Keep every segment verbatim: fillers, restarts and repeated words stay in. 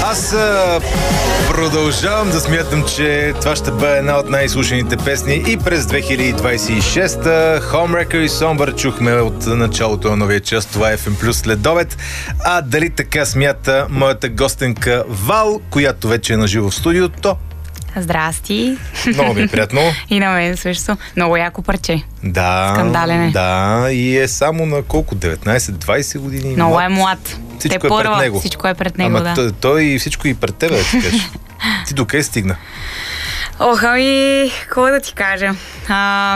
Аз а, продължавам да смятам, че това ще бъде една от най-слушаните песни и през две хиляди двадесет и шеста. Homewrecker и Somber чухме от началото на новия час. Това е еф ем Плюс следобед. А дали така смята моята гостенка Вал, която вече е наживо в студиото? Здрасти. Много ми е приятно. И на мен също. Много яко парче. Да. Скандален е. Да, и е само на колко? деветнайсет-двайсет години. Много млад. е млад. Всичко Те е първа, пред него. Всичко е пред него, Ама да. той, той и всичко и пред тебе, да ти кажеш. Ти докъде стигна? Ох, ами, какво да ти кажа? А,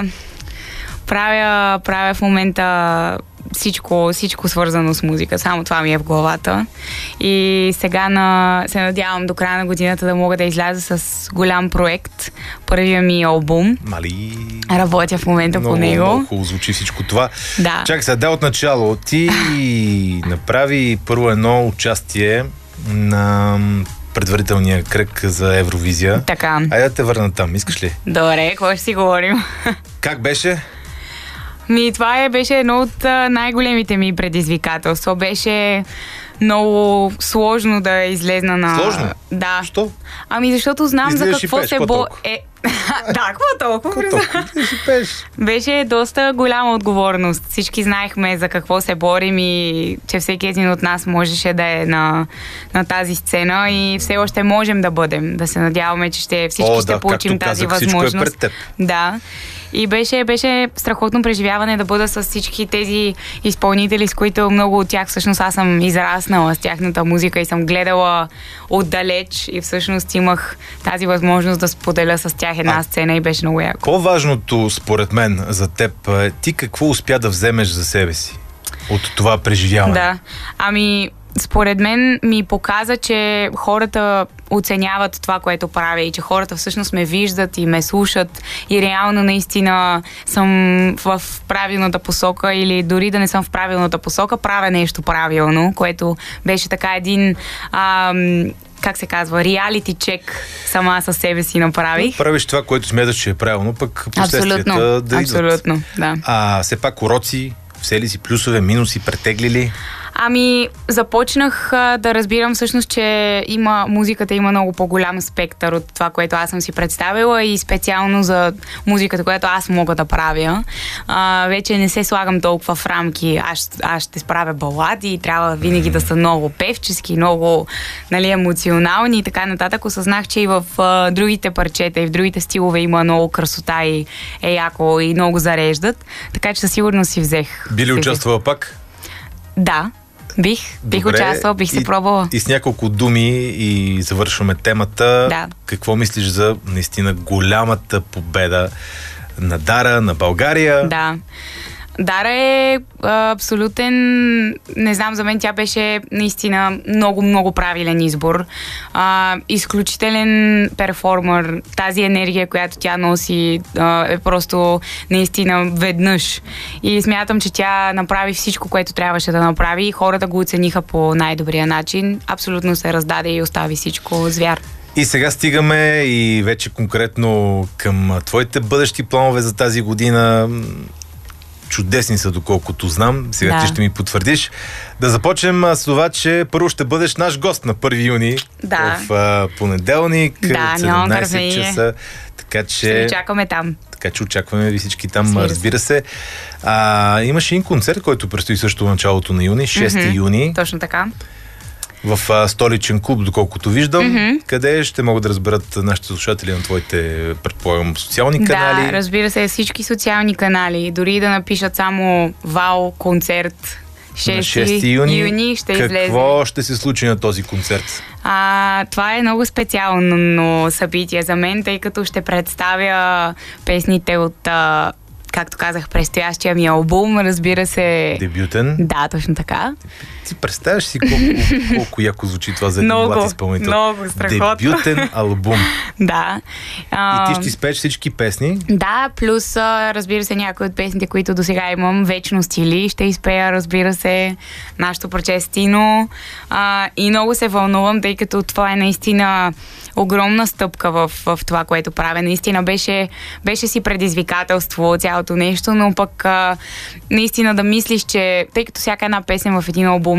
правя, правя в момента всичко, всичко свързано с музика. Само това ми е в главата. И сега на, се надявам до края на годината да мога да изляза с голям проект. Първия ми албум. Мали... Работя в момента много, по него. Много хубаво звучи всичко това. Да. Чакай сега, да от начало. Ти направи първо едно участие на предварителния кръг за Евровизия. Така. Айде да те върна там, искаш ли? Добре, какво ще си говорим? Как беше? Ми, това е, беше едно от а, най-големите ми предизвикателства. Беше много сложно да излезна на... Сложно? Да. Що? Ами защото знам Излизаш за и какво пееш, се какво бо... толкова? Е... да, какво толкова? Какво толкова? Ти си пееш. Беше доста голяма отговорност. Всички знаехме за какво се борим и че всеки един от нас можеше да е на, на тази сцена и все още можем да бъдем. Да се надяваме, че ще, всички О, ще да, получим както тази казах, възможност. всичко е пред теб. Да. И беше, беше страхотно преживяване да бъда с всички тези изпълнители, с които много от тях всъщност аз съм израснала с тяхната музика и съм гледала отдалеч и всъщност имах тази възможност да споделя с тях една а, сцена и беше много яко. По-важното според мен за теб е ти какво успя да вземеш за себе си от това преживяване? Да, ами според мен ми показа, че хората оценяват това, което правя и че хората всъщност ме виждат и ме слушат и реално наистина съм в правилната посока или дори да не съм в правилната посока, правя нещо правилно, което беше така един... Ам, как се казва, реалити чек сама със себе си направих. Правиш това, което смяташ, че е правилно, пък последствията абсолютно, да идват. абсолютно, да. А все пак уроци, все ли си плюсове, минуси, претегли ли? Ами, започнах а, да разбирам всъщност, че има, музиката има много по-голям спектър от това, което аз съм си представила и специално за музиката, която аз мога да правя. А, вече не се слагам толкова в рамки. Аз, аз ще справя балади и трябва винаги да са много певчески, много, нали, емоционални и така нататък. Осъзнах, че и в а, другите парчета и в другите стилове има много красота и е яко и много зареждат. Така че със сигурност си взех. Би ли участвала пак? Да. Бих, бих Добре, участвала, бих се и, пробвала. И с няколко думи и завършваме темата. Да. Какво мислиш за наистина голямата победа на Дара, на България? Да. Дара е а, абсолютен, не знам, за мен тя беше наистина много, много правилен избор. А, изключителен перформер. Тази енергия, която тя носи, а, е просто наистина веднъж. И смятам, че тя направи всичко, което трябваше да направи. Хората го оцениха по най-добрия начин. Абсолютно се раздаде и остави всичко звяр. И сега стигаме и вече конкретно към твоите бъдещи планове за тази година. Чудесни са, доколкото знам. Сега да. Ти ще ми потвърдиш. Да започнем с това, че първо ще бъдеш наш гост на първи юни да. в а, понеделник да, от седемнайсет часа. Така че... Ще ви чакаме там. Така че очакваме ви всички там, Разбира, разбира се. А, имаше един концерт, който предстои също в началото на юни, шести mm-hmm. юни. Точно така. В а, столичен клуб, доколкото виждам, mm-hmm. къде ще могат да разберат нашите слушатели на твоите, предполагам, социални канали. Да, разбира се, всички социални канали. Дори да напишат само Вал концерт шести юни, юни ще какво излезе. Какво ще се случи на този концерт? А, това е много специално събитие за мен, тъй като ще представя песните от, а, както казах, предстоящия ми албум, разбира се... Дебютен? Да, точно така. Ти представяш си колко, колко яко звучи това за един млад изпълнител? Много, страхотно. Дебютен албум. Да. А, и ти ще изпееш всички песни? Да, плюс, разбира се, някои от песните, които до сега имам, Вечно стили, ще изпея, разбира се, нашото парче Стино. А, и много се вълнувам, тъй като това е наистина огромна стъпка в, в това, което правя. Наистина беше, беше си предизвикателство цялото нещо, но пък а, наистина да мислиш, че тъй като всяка една песен в един албум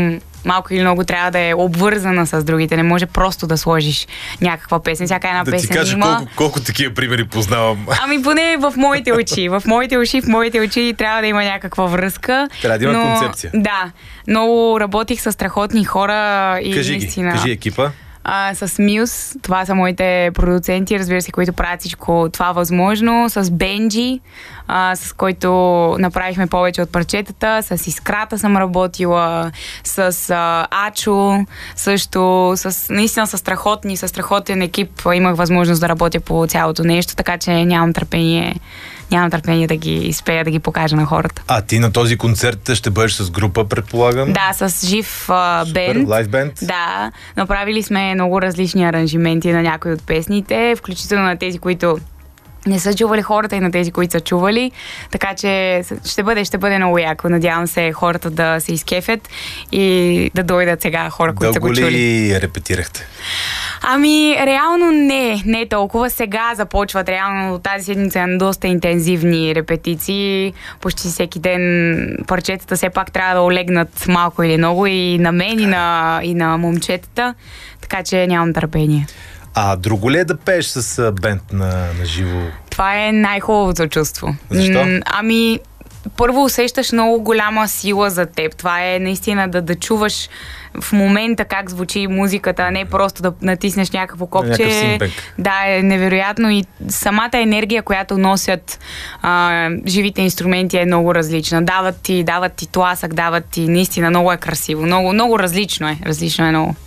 малко или много трябва да е обвързана с другите. Не може просто да сложиш някаква песен. Всяка една да песен ти кажа има... колко, колко такива примери познавам. Ами поне в моите очи. В моите очи, в моите очи трябва да има някаква връзка. Трябва да има но... концепция. Да. Много работих с страхотни хора и кажи наистина... Ги, кажи екипа. А, с Мюс, това са моите продуценти, разбира се, които правят всичко това възможно. С Бенджи, а, с който направихме повече от парчетата. С Искрата съм работила. С а, Ачо също. С, наистина с страхотни, с страхотен екип имах възможност да работя по цялото нещо, така че нямам търпение Нямам търпение да ги изпея, да ги покажа на хората. А ти на този концерт ще бъдеш с група, предполагам? Да, с жив а, бенд. Лайв бенд? Да, направили сме много различни аранжименти на някои от песните, включително на тези, които не са чували хората и на тези, които са чували. Така че ще бъде, ще бъде много яко. Надявам се хората да се изкефят и да дойдат сега хора, които Дълго са го чули. ли репетирахте? Ами, реално не, не толкова. Сега започват реално тази седмица на доста интензивни репетиции. Почти всеки ден парчетата все пак трябва да олегнат малко или много и на мен, и на, и на момчетата. Така че нямам търпение. А друго ли е да пееш с бенд на, на живо? Това е най-хубавото чувство. Защо? М- ами, първо усещаш много голяма сила за теб. Това е наистина да, да чуваш в момента как звучи музиката, а не просто да натиснеш някакво копче. Някакъв симпек. Да, е невероятно и самата енергия, която носят а, живите инструменти е много различна. Дават ти, дават ти тласък, дават ти наистина много е красиво. Много, много различно е. Различно е много.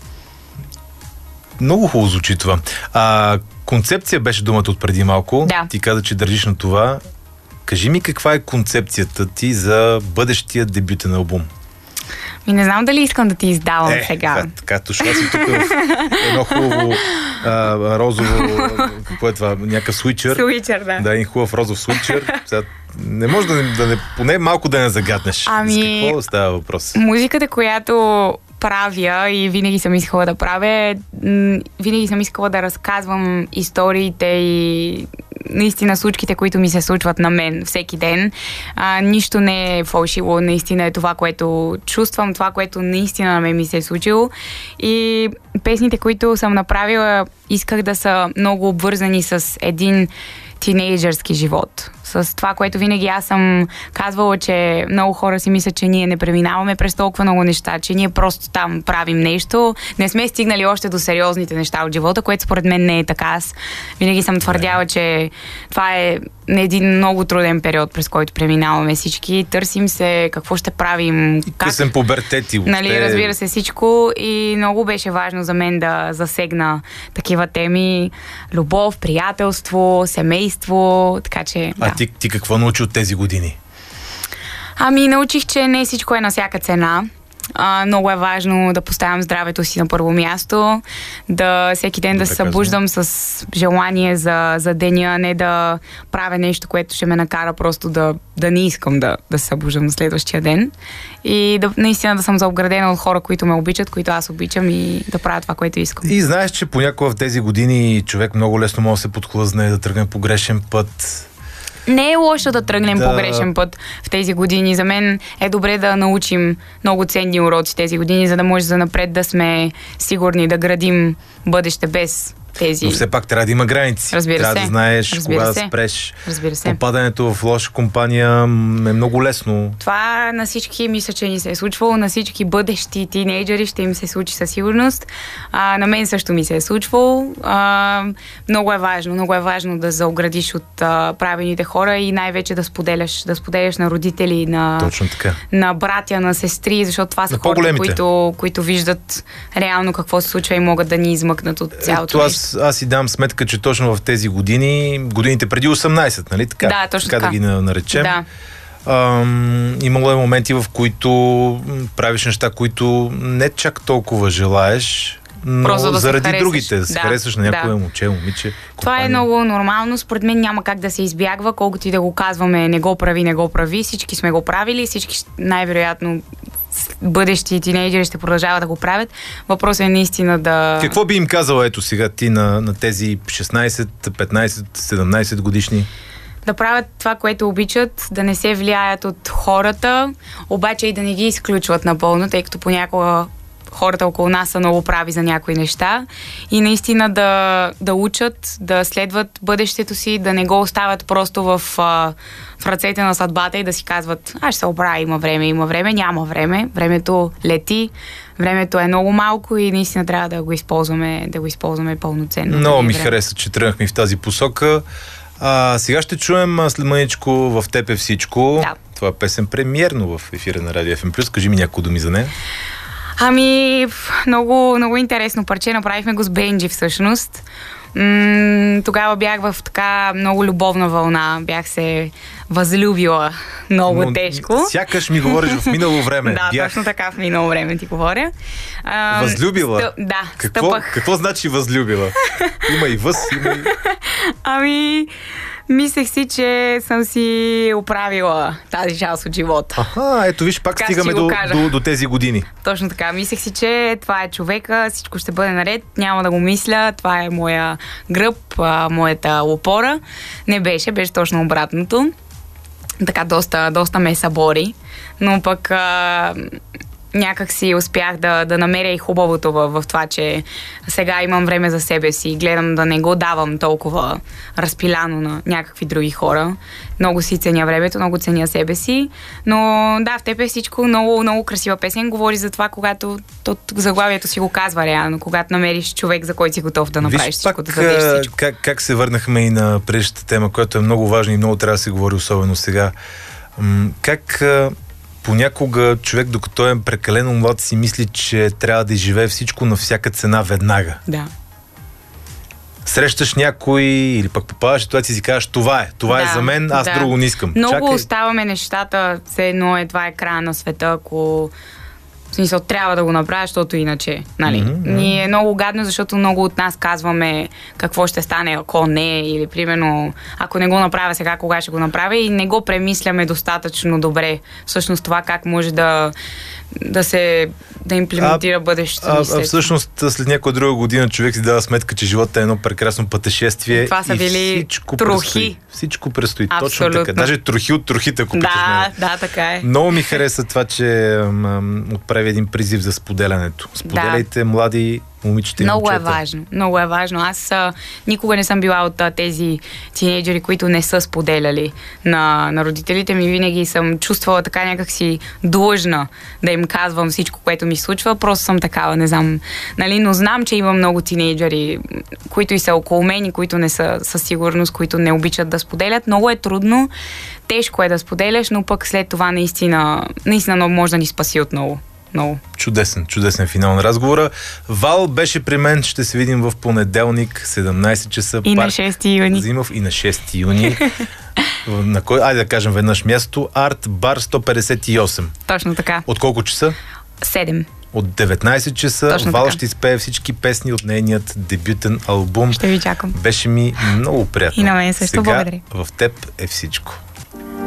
Много хубаво звучи това. А, концепция беше думата от преди малко. Да. Ти каза, че държиш на това. Кажи ми каква е концепцията ти за бъдещия дебютен албум? И не знам дали искам да ти издавам е, сега. Е, така, дошла си тук в едно хубаво а, розово, какво е това, някакъв свичър. Свичър, да. Да, един хубав розов свичър. Сега, не може да не, да не, поне малко да не загаднеш. Ами, с какво става въпрос? Музиката, която правя и винаги съм искала да правя, винаги съм искала да разказвам историите и наистина случките, които ми се случват на мен всеки ден. А, нищо не е фалшиво, наистина е това, което чувствам, това, което наистина на мен ми се е случило. И песните, които съм направила, исках да са много обвързани с един тинейджърски живот. С това, което винаги аз съм казвала, че много хора си мислят, че ние не преминаваме през толкова много неща, че ние просто там правим нещо. Не сме стигнали още до сериозните неща от живота, което според мен не е така. Аз винаги съм твърдяла, че това е един много труден период, през който преминаваме всички. Търсим се какво ще правим. Как... Късен пубертет и въобще... Нали, разбира се всичко и много беше важно за мен да засегна такива теми. Любов, приятелство, семейство, така че... А да. ти, ти какво научи от тези години? Ами научих, че не всичко е на всяка цена. А, много е важно да поставям здравето си на първо място, да всеки ден Добре, да се събуждам с желание за, за деня, не да правя нещо, което ще ме накара просто да, да не искам да, да се събуждам на следващия ден. И да, наистина да съм заобградена от хора, които ме обичат, които аз обичам и да правя това, което искам. И знаеш, че понякога в тези години човек много лесно може да се подхлъзне, да тръгне по грешен път. Не е лошо да тръгнем да. по грешен път в тези години. За мен е добре да научим много ценни уроци тези години, за да може за напред да сме сигурни да градим бъдеще без тези... Но все пак трябва да има граници. Разбира трябва се. да знаеш Разбира кога се. да спреш. Разбира се. Попадането в лоша компания е много лесно. Това на всички мисля, че ни се е случвало. На всички бъдещи тинейджери ще им се случи със сигурност. А, на мен също ми се е случвало. А, много е важно. Много е важно да заоградиш от а, правилните хора и най-вече да споделяш. Да споделяш на родители, на, Точно така. на братя, на сестри, защото това са На хората, които, които виждат реално какво се случва и могат да ни измъкнат от цялото Ето, нещо. аз, аз си дам сметка, че точно в тези години, годините преди осемнайсет, нали така? Да, точно така. така. Да ги наречем. Да. Ам, имало е моменти, в които правиш неща, които не чак толкова желаеш, но Просто да се заради харесаш. другите, да се Да, харесаш на някое да. момче, момиче. Това е компания. много нормално. Според мен няма как да се избягва, колкото и да го казваме не го прави, не го прави. Всички сме го правили, всички най-вероятно бъдещи тинейджери ще продължават да го правят. Въпросът е наистина да... Какво би им казала ето сега ти на, на тези шестнайсет, петнайсет, седемнайсет годишни? Да правят това, което обичат, да не се влияят от хората, обаче и да не ги изключват напълно, тъй като понякога хората около нас са много прави за някои неща и наистина да, да учат, да следват бъдещето си, да не го оставят просто в, в ръцете на съдбата и да си казват, аз ще се оправя, има време, има време, няма време, времето лети, времето е много малко и наистина трябва да го използваме, да го използваме пълноценно. Много ми хареса, че тръгнахме в тази посока. А, сега ще чуем след мъничко В теб е всичко. Да. Това е песен премиерно в ефира на Радио Еф Ем Плюс. Кажи ми няколко думи за нея. Ами, много, много интересно парче. Направихме го с Бенджи всъщност. М- тогава бях в така много любовна вълна. Бях се възлюбила много Но, тежко. Сякаш ми говориш в минало време. Да, бях... точно така в минало време ти говоря. А, възлюбила? Стъ... Да, какво, стъпах. какво значи възлюбила? Има и въз, има и... Ами, мислех си, че съм си оправила тази част от живота. Аха, ето виж, пак Така стигаме до, до, до тези години. Точно така. Мислех си, че това е човека, всичко ще бъде наред, няма да го мисля, това е моя гръб, а, моята опора. Не беше, беше точно обратното. Така доста, доста ме събори, но пък а, някак си успях да, да намеря и хубавото в, в това, че сега имам време за себе си. Гледам да не го давам толкова разпиляно на някакви други хора. Много си ценя времето, много ценя себе си. Но да, В теб е всичко много, много красива песен. Говори за това, когато то, заглавието си го казва реално, когато намериш човек, за който си готов да направиш Виж, всичко, пак, да дадеш всичко. Как, как се върнахме и на предишната тема, която е много важна и много трябва да се говори, особено сега. Как понякога човек, докато е прекалено млад, си мисли, че трябва да изживее всичко на всяка цена веднага. Да. Срещаш някой или пък попадаш в ситуация и си кажеш, това е, това да, е за мен, аз да. друго не искам. Много Чакай. оставаме нещата, все едно е, това е края на света, ако в смисъл трябва да го направя, защото иначе, нали? Mm-hmm. Ни е много гадно, защото много от нас казваме какво ще стане, ако не, или примерно, ако не го направя сега, кога ще го направя и не го премисляме достатъчно добре. Всъщност това как може да, да се да имплементира а, бъдещето ни. А, а всъщност след някоя друга година човек си дава сметка, че животът е едно прекрасно пътешествие. Това са и били всичко трохи. Предстои. Всичко предстои. Абсолютно. Точно така. Даже трохи от трохите, ако питаш Да, мен. да, така е. Много ми хареса това, че ам, отправи един призив за споделянето. Споделяйте, да. Млади момичета и много момчета. Много е важно. Много е важно. Аз а, никога не съм била от а, тези тинейджери, които не са споделяли на, на родителите ми. Винаги съм чувствала така някакси длъжна да им казвам всичко, което ми случва. Просто съм такава, не знам. Нали? Но знам, че има много тинейджери, които и са около мен и които не са със сигурност, които не обичат да споделят. Много е трудно. Тежко е да споделяш, но пък след това наистина, наистина може да ни спаси от много. Много. Чудесен, чудесен финал на разговора. Вал беше при мен, ще се видим в понеделник, седемнайсет часа. И на шести юни. Зимов и на шести юни. На кой, айде да кажем веднъж място, Арт Бар сто петдесет и осем. Точно така. От колко часа? седем. От деветнайсет часа. Точно Вал така. ще изпее всички песни от нейният дебютен албум. Ще ви чакам. Беше ми много приятно. И на мен също. Сега благодаря. В теб е всичко.